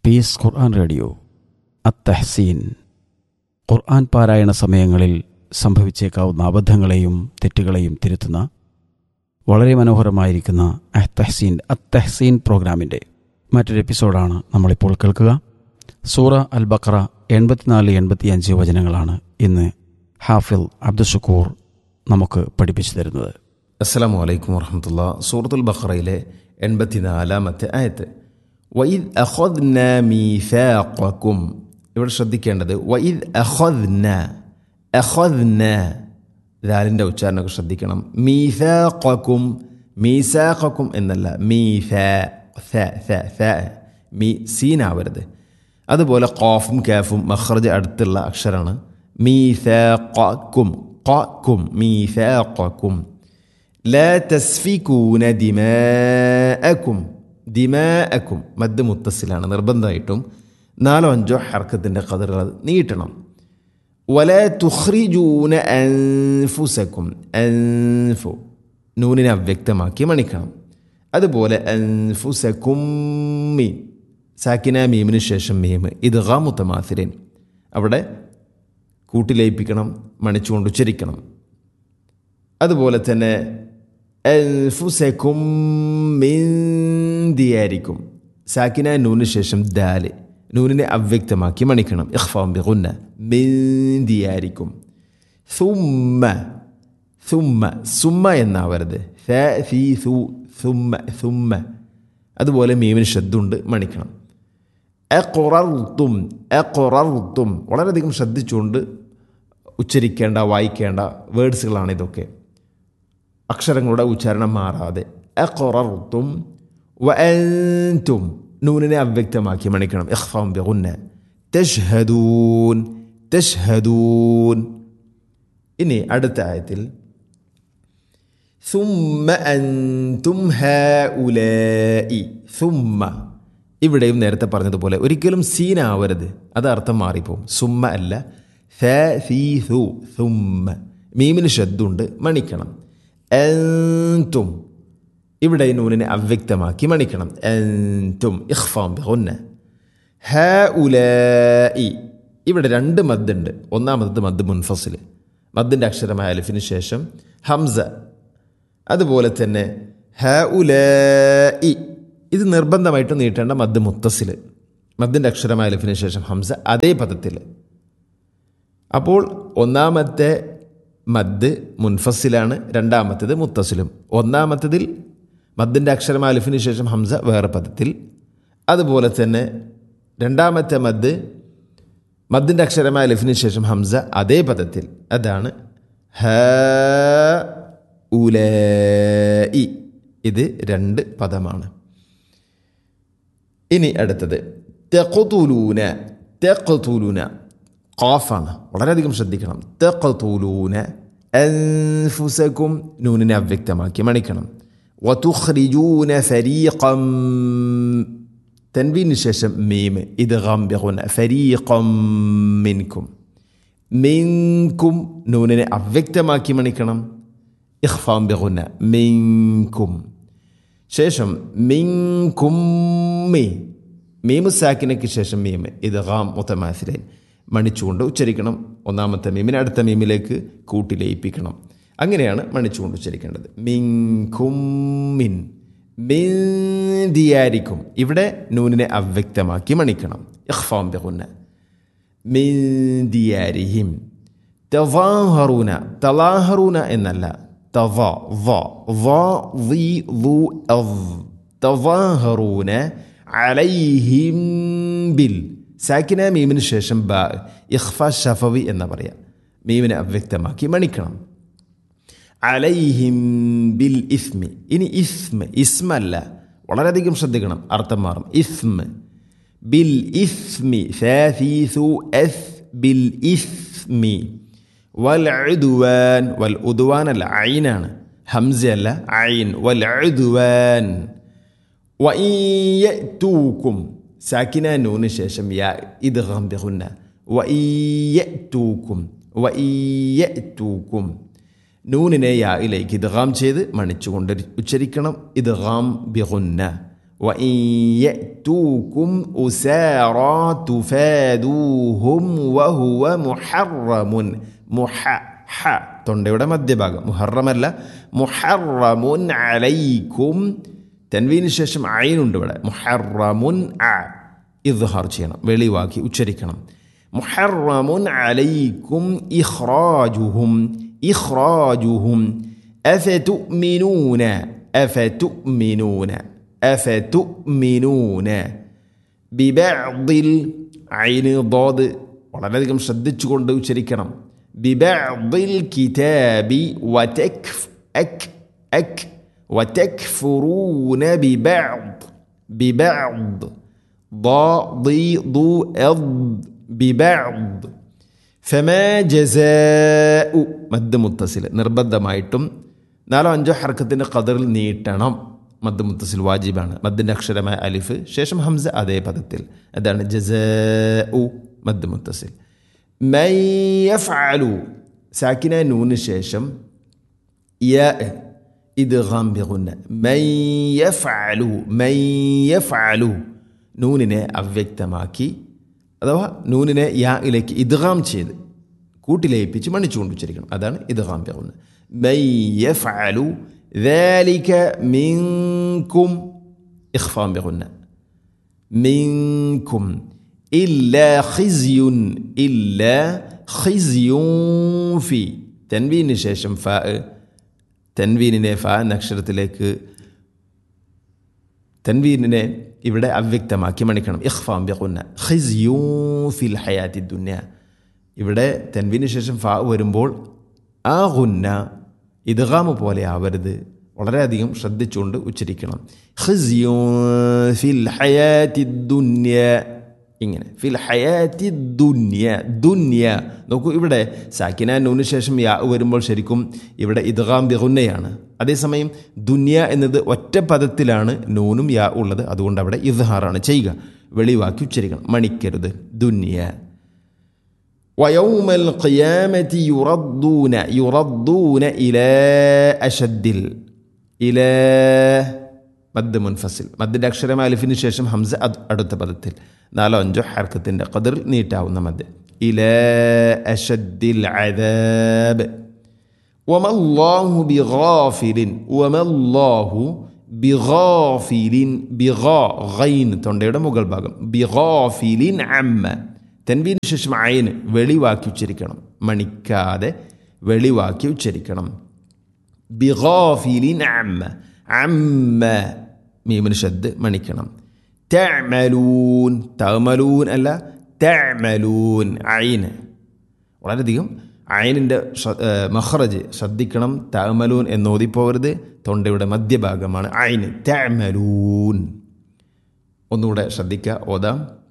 Piece ഖുർആൻ radio അത്തഹ്സീൻ. ഖുർആൻ പാരായണ സമയങ്ങളിൽ സംഭവിച്ചേക്കാവുന്ന അബദ്ധങ്ങളെയും തെറ്റുകളെയും തിരുത്തുന്ന വളരെ മനോഹരമായിരിക്കുന്ന അത്തഹ്സീൻ പ്രോഗ്രാമിൻ്റെ മറ്റൊരു എപ്പിസോഡാണ് നമ്മളിപ്പോൾ കേൾക്കുക. സൂറ അൽ ബഖറ 84-85 വചനങ്ങളാണ് ഇന്ന് ഹാഫിൽ അബ്ദുഷക്കൂർ നമുക്ക് പഠിപ്പിച്ചു തരുന്നത്. അസ്സലാമു അലൈക്കും വറഹ്മത്തുള്ളാഹി. സൂറത്തുൽ ബഖറയിലെ 84-ാമത്തെ ആയത്ത്, വഇദ് അഖദ്നാ മീസാഖക്കും. ഇവിടെ ശ്രദ്ധിക്കേണ്ടത് വഇദ് അഖദ്നാ ദാലിൻ്റെ ഉച്ചാരണമൊക്കെ ശ്രദ്ധിക്കണം. മീസാഖക്കും എന്നല്ല, സീനാവരുത്. അതുപോലെ ഖാഫും കാഫും മഖ്റജ് അടുത്തുള്ള അക്ഷരമാണ്. മീസാഖക്കും ലാ തസ്ഫികൂന ദിമാഅക്കും മദ് മുത്തസിലാണ്. നിർബന്ധമായിട്ടും 4-5 ഹർക്കത്തിൻ്റെ ഖദറുകൾ നീട്ടണം. വലാ തുഖ്രിജൂന അൻഫുസക്കും, അൻഫു നൂനിനെ അവ്യക്തമാക്കി മണിക്കണം. അതുപോലെ അൻഫുസക്കും മീം, സാക്കിന മീമിന് ശേഷം മീം ഇദ്ഗാം മുതമാസിലിൻ, അവിടെ കൂട്ടിലയിപ്പിക്കണം, മണിച്ചുകൊണ്ട് ഉച്ചരിക്കണം. അതുപോലെ തന്നെ അൻഫുസക്കും മിൻ ദിയാരിക്കും, സാക്കിന നൂനിന് ശേഷം ദാല്, നൂനിനെ അവ്യക്തമാക്കി മണിക്കണം. ഇഖ്ഫാഉം ബിഗുന്ന, മിൻ ദിയാരിക്കും. സുമ്മ എന്നാവരുത്, സുമ്മ. അതുപോലെ മീമിന് ശബ്ദമുണ്ട്, മണിക്കണം. അഖറർതും വളരെയധികം ശ്രദ്ധിച്ചുകൊണ്ട് ഉച്ചരിക്കേണ്ട, വായിക്കേണ്ട വേർഡ്സുകളാണ് ഇതൊക്കെ. അക്ഷരങ്ങളുടെ ഉച്ചാരണം മാറാതെ. അഖറർതും വഅൻതും നൂനിനെ അവ്യക്തമാക്കി മണിക്കണം. ഇഖ്ഫാഉം ബിഗുന്ന. തശ്ഹദൂൻ. ഇനി അടുത്ത ആയത്തിൽ സുമ്മ അൻതും ഹൗലാഇ. ഇവിടെയും നേരത്തെ പറഞ്ഞതുപോലെ ഒരിക്കലും സീനാവരുത്, അത് അർത്ഥം മാറിപ്പോവും. സുമ്മ അല്ല, സുമ്മ. മീമിന് ശബ്ദമുണ്ട്, മണിക്കണം. അൻതും ഇവിടെ നൂനിനെ അവ്യക്തമാക്കി മണിക്കണം. അൻതും ഇഖ്ഫാഉം ബിഗുന്ന. ഹൗലാഇ ഇവിടെ 2 മദ്ദുണ്ട്. ഒന്നാമത് മദ് മുൻഫസിൽ, മദ്ദിൻ്റെ അക്ഷരമായ അലിഫിന് ശേഷം ഹംസ. അതുപോലെ തന്നെ ഹൗലാഇ ഇത് നിർബന്ധമായിട്ട് നീട്ടേണ്ട മദ് മുത്തസിൽ, മദ്ദിൻ്റെ അക്ഷരമായ അലിഫിന് ശേഷം ഹംസ അതേ പദത്തിൽ. അപ്പോൾ ഒന്നാമത്തെ മദ് മുൻഫസിലാണ്, രണ്ടാമത്തേത് മുത്തസിലും. ഒന്നാമത്തേതിൽ മദ്ദിൻ്റെ അക്ഷരമായ അലിഫിന് ശേഷം ഹംസ വേറെ പദത്തിൽ. അതുപോലെ തന്നെ രണ്ടാമത്തെ മദ്ദിൻ്റെ അക്ഷരമായ അലിഫിന് ശേഷം ഹംസ അതേ പദത്തിൽ. അതാണ് ഹൗലാഇ. ഇത് 2 പദമാണ്. ഇനി അടുത്തത് തഖ്തുലൂന. ഖാഫാണ്, വളരെയധികം ശ്രദ്ധിക്കണം. തഖ്തുലൂന അൻഫുസക്കും നൂനിനെ അവ്യക്തമാക്കി മണിക്കണം. വതുഖ്രിജൂന ഫരീഖം, തൻവീന് ശേഷം മീം ഇദ്ഗാം ബിഗുന്ന. ഫരീഖം മിൻകും നൂനിനെ അവ്യക്തമാക്കി മണിക്കണം. ഇഖ്ഫാഉം ബിഗുന്ന. മിൻകും ശേഷം മിൻകും മീമു സാക്കിനയ്ക്ക് ശേഷം മീം ഇദ്ഗാം മുതമാസിലൈൻ മണിച്ചുകൊണ്ട് ഉച്ചരിക്കണം. ഒന്നാമത്തെ മീമിനെ അടുത്ത മീമിലേക്ക് കൂട്ടി ലയിപ്പിക്കണം. അങ്ങനെയാണ് മണിച്ചുകൊണ്ട് ഉച്ചരിക്കേണ്ടത്. മിൻകും മിൻ ദിയാരിക്കും ഇവിടെ നൂനിനെ അവ്യക്തമാക്കി മണിക്കണം. ഇഖ്ഫാഉം ബിഗുന്ന. മിൻ ദിയാരിഹിം. തളാഹറൂന എന്നല്ല, തളാഹറൂന അലൈഹിം ബിൽ, സാക്കിന മീമിന് ശേഷം ബ, ഇഖ്ഫ ഷഫവി എന്ന് പറയാം. മീമിനെ അവ്യക്തമാക്കി മണിക്കണം. അലൈഹിം ബിൽ ഇസ്മി. ഇനി ഇസ്മല്ല, വളരെയധികം ശ്രദ്ധിക്കണം, അർത്ഥം മാറും. ബിൽ ഇസ്മി, ബിൽ ഇസ്മി. വൽ ഉദ്വാൻ അല്ല, ഐനാണ്, ഹംസ അല്ല, ഐൻ. വൽ ഉദ്വാൻ. വഇയതൂകും സാക്കിന നൂന് ശേഷം യാ ഇദ്ഗാം ബിഗുന്ന. വഇയതൂകും നൂനിനെ യായിലേക്ക് ഇദ്ഗാം ചെയ്ത് മണിച്ചുകൊണ്ട് ഉച്ചരിക്കണം. ഇദ്ഗാം ബിഗുന്ന. وإن يأتوكم أسارى تفادوهم وهو محرم തൊണ്ടയുടെ മധ്യഭാഗം മുഹറമല്ല മുഹറമുൻ അലൈക്കും തൻവീന് ശേഷം ഐനുണ്ട് ഇവിടെ മുഹറമുൻ ഇദ്ഹാർ ചെയ്യണം വെളിവാക്കി ഉച്ചരിക്കണം മുഹറമുൻ അലൈക്കും ഇഖ്റാജുഹും അഫതുഅ്മിനൂന ബിബഅദിൽ ഐന് ളാദ് വളരെയധികം ശ്രദ്ധിച്ചുകൊണ്ട് ഉച്ചരിക്കണം ബിബഅദിൽ കിതാബി വതക്ഫുറൂന ബിബഅദ് ബിബഅദ് ഫമാ ജസാഉ മദ് മുത്തസിൽ നിർബന്ധമായിട്ടും 4-5 ഹർക്കത്തിൻ്റെ ഖദറിൽ നീട്ടണം മദ് മുത്തസിൽ വാജിബാണ് മദ്ദിൻ്റെ അക്ഷരമായ അലിഫ് ശേഷം ഹംസ അതേ പദത്തിൽ അതാണ് ജസാഉ മദ് മുത്തസിൽ മൻ യഫ്അലു സാക്കിന നൂന് ശേഷം യാ ഇദ്ഗാം ബിഗുന്ന മൻ യഫ്അലു നൂനിനെ അവ്യക്തമാക്കി അഥവാ നൂനിനെ യായിലേക്ക് ഇദ്ഗാം ചെയ്ത് കൂട്ടിലയിപ്പിച്ച് മണിച്ചുകൊണ്ട് ഉച്ചരിക്കണം അതാണ് ഇദ്ഗാം ബിഗുന്ന മൻ യഫ്അലു ذلك منكم إخفاء بغنى منكم إلا خزي في تنوين ശേഷം ഫാ തൻവീനിനെ ഫാ എന്ന അക്ഷരത്തിലേക്ക് തൻവീനിനെ ഇവിടെ അവ്യക്തമാക്കി മണിക്കണം ഇഖ്ഫാ ബിഗുന്ന ഖിസ്യു ഫിൽ ഹയാത്തി ദുനിയ ഇവിടെ തൻവീന് ശേഷം ഫാ വരുമ്പോൾ ആ ഗുന്ന ഇദ്ഗാം പോലെ ആവരുത് വളരെയധികം ശ്രദ്ധിച്ചുകൊണ്ട് ഉച്ചരിക്കണം ഖിസ്യു ഫിൽ ഹയാത്തി ദുനിയ ഇങ്ങനെ ഫിൽ ഹയാത്തി ദുനിയ നോക്കൂ ഇവിടെ സാക്കിന നൂന് ശേഷം യാ വരുമ്പോൾ ശരിക്കും ഇവിടെ ഇദ്ഗാം ബിഗുന്നയാണ് അതേസമയം ദുനിയ എന്നത് ഒറ്റ പദത്തിലാണ് നൂനും യാ ഉള്ളത് അതുകൊണ്ട് അവിടെ ഇദ്ഹാറാണ് ചെയ്യുക വെളിവാക്കി ഉച്ചരിക്കണം മണിക്കരുത് ദുനിയ ويوم القيامة يردون إلى أشد إلى മദ് മുൻഫസിൽ മദ്ദിൻ്റെ അക്ഷരമായ അലിഫിന് ശേഷം ഹംസ അടുത്ത പദത്തിൽ 4-5 ഹർക്കത്തിൻ്റെ ഖദറിൽ നീട്ടാവുന്ന മദ് ഇലാ അശദ്ദിൽ അദാബ് വമല്ലാഹു ബിഗാഫിലിൻ ഗൈൻ തൊണ്ടയുടെ മുകൾ ഭാഗം ബിഗാഫിലിൻ അമ്മ തൻവീന് ശേഷം ഐന് വെളിവാക്കി ഉച്ചരിക്കണം മണിക്കാതെ വെളിവാക്കി ഉച്ചരിക്കണം ബിഗാഫിലിൻ അമ്മ മീമിന് ഷദ് മണിക്കണം തഅമലൂൻ അല്ല തഅമലൂൻ ഐന് വളരെയധികം ഐനിൻ്റെ മഖ്റജ് ശ്രദ്ധിക്കണം തഅമലൂൻ എന്നോതിപ്പോവരുത് തൊണ്ടയുടെ മധ്യഭാഗമാണ് ഐന് തഅമലൂൻ ഒന്നുകൂടെ ശ്രദ്ധിക്കുക ഓതാം